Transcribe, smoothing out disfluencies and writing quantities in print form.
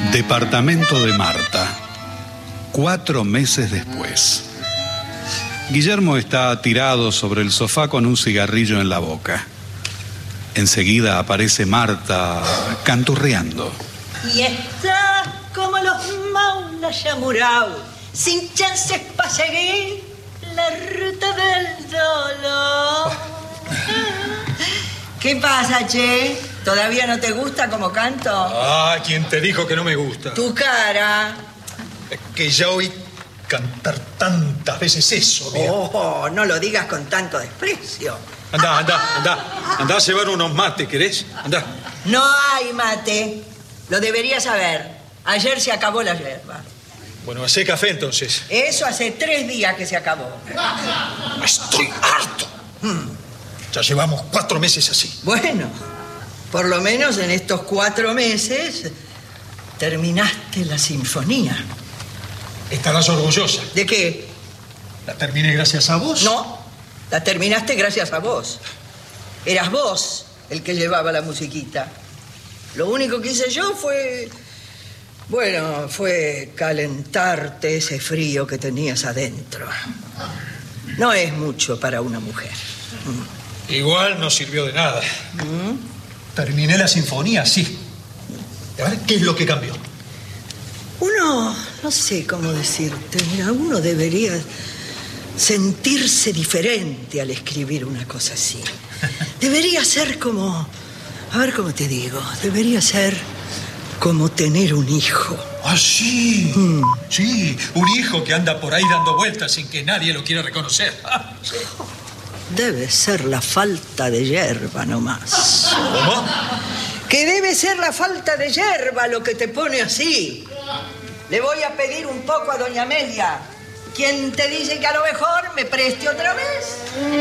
Departamento de Marta. 4 meses después. Guillermo está tirado sobre el sofá con un cigarrillo en la boca. Enseguida aparece Marta canturreando. Y está como los maulas yamurau, sin chances para seguir la ruta del dolor. ¿Qué pasa, che? ¿Todavía no te gusta como canto? Ah, ¿quién te dijo que no me gusta? Tu cara. Es que ya oí cantar tantas veces eso, viejo. Oh, no lo digas con tanto desprecio. Andá a llevar unos mates, ¿querés? Andá. No hay mate. Lo deberías saber. Ayer se acabó la yerba. Bueno, hacé café entonces. Eso hace 3 días que se acabó. Estoy harto. Ya llevamos 4 meses así. Bueno, por lo menos en estos 4 meses terminaste la sinfonía. ¿Estarás orgullosa? ¿De qué? ¿La terminé gracias a vos? No, la terminaste gracias a vos. Eras vos el que llevaba la musiquita. Lo único que hice yo fue calentarte ese frío que tenías adentro. No es mucho para una mujer. Igual no sirvió de nada. Terminé la sinfonía, sí. A ver, ¿qué es lo que cambió? Uno, no sé cómo decirte, mira, uno debería sentirse diferente al escribir una cosa así. Debería ser como, a ver cómo te digo, debería ser como tener un hijo. Ah, sí. Sí, un hijo que anda por ahí dando vueltas sin que nadie lo quiera reconocer. Sí. Debe ser la falta de yerba nomás. ¿Cómo? Que debe ser la falta de yerba lo que te pone así. Le voy a pedir un poco a doña Amelia. ¿Quién te dice que a lo mejor me preste otra vez?